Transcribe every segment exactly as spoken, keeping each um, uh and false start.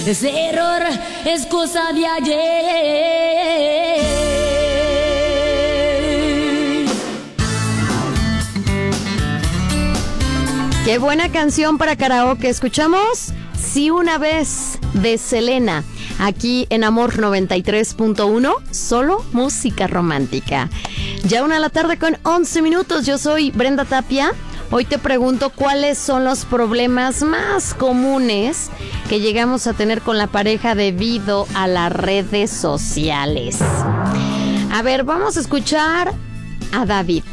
ese error es cosa de ayer. Qué buena canción para karaoke. Escuchamos Si una vez de Selena, aquí en Amor noventa y tres punto uno, solo música romántica. Ya una de la tarde con once minutos, yo soy Brenda Tapia. Hoy te pregunto cuáles son los problemas más comunes que llegamos a tener con la pareja debido a las redes sociales. A ver, vamos a escuchar a David.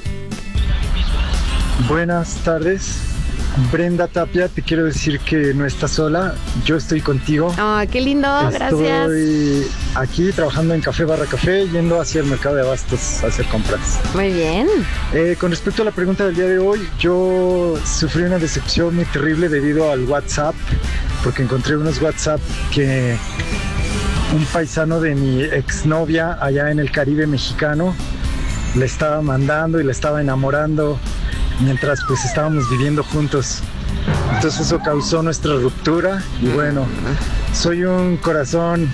Buenas tardes. Brenda Tapia, te quiero decir que no estás sola, yo estoy contigo. Oh, qué lindo, gracias. Estoy aquí trabajando en Café Barra Café, yendo hacia el mercado de abastos a hacer compras. Muy bien. Eh, con respecto a la pregunta del día de hoy, yo sufrí una decepción muy terrible debido al WhatsApp, porque encontré unos WhatsApp que un paisano de mi exnovia allá en el Caribe mexicano le estaba mandando y le estaba enamorando mientras pues estábamos viviendo juntos. Entonces eso causó nuestra ruptura y bueno, soy un corazón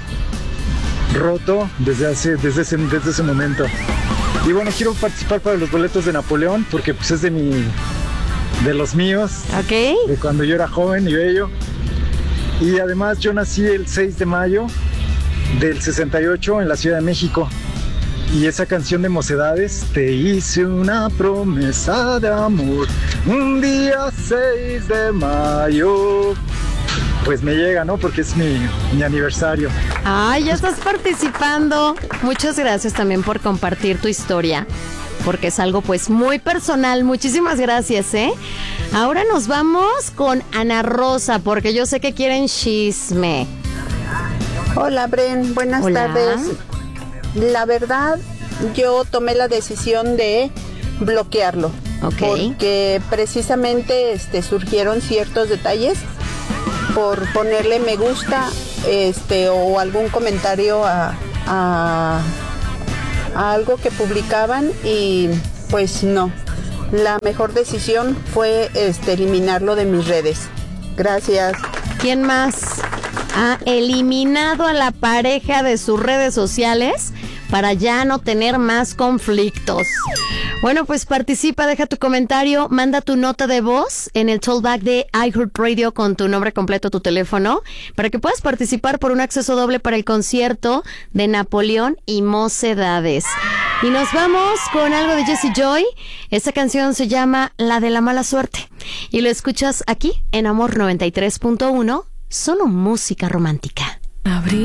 roto desde hace desde ese, desde ese momento. Y bueno, quiero participar para los boletos de Napoleón porque pues es de mi de los míos. Okay. De cuando yo era joven y bello. Y además yo nací el seis de mayo del sesenta y ocho en la Ciudad de México. Y esa canción de Mocedades, te hice una promesa de amor, un día seis de mayo, pues me llega, ¿no? Porque es mi, mi aniversario. Ay, ya estás participando. Muchas gracias también por compartir tu historia, porque es algo pues muy personal. Muchísimas gracias, ¿eh? Ahora nos vamos con Ana Rosa, porque yo sé que quieren chisme. Hola, Bren, buenas Hola. tardes. La verdad, yo tomé la decisión de bloquearlo. Okay. Porque precisamente este, surgieron ciertos detalles por ponerle me gusta este, o algún comentario a, a, a algo que publicaban y pues no. La mejor decisión fue este, eliminarlo de mis redes. Gracias. ¿Quién más ha eliminado a la pareja de sus redes sociales para ya no tener más conflictos? Bueno, pues participa, deja tu comentario, manda tu nota de voz en el tollback de iHeartRadio con tu nombre completo, tu teléfono, para que puedas participar por un acceso doble para el concierto de Napoleón y Mocedades. Y nos vamos con algo de Jessie Joy. Esta canción se llama La de la mala suerte y lo escuchas aquí en Amor noventa y tres punto uno, solo música romántica. Abrí